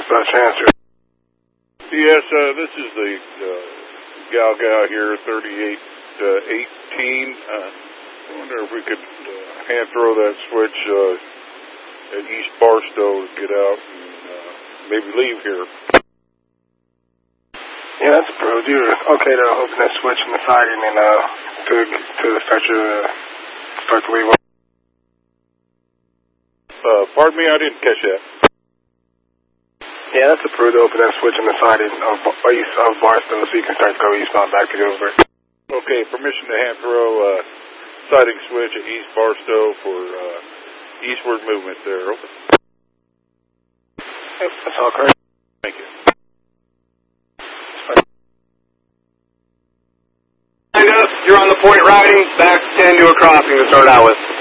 dispatch answer. Yes, this is the gal here, 3818. I wonder if we could hand throw that switch at East Barstow to get out and maybe leave here. Yeah, that's approved. You're okay to open that switch in the siding and to start to leave. Pardon me, I didn't catch that. Yeah, that's approved to open that switch in the siding of Barstow so you can start to go eastbound back to Gilbert. Okay, permission to hand throw siding switch at East Barstow for eastward movement there. Open. Yep, that's all correct. Thank you. You're on the point routing, back 10 to a crossing to start out with.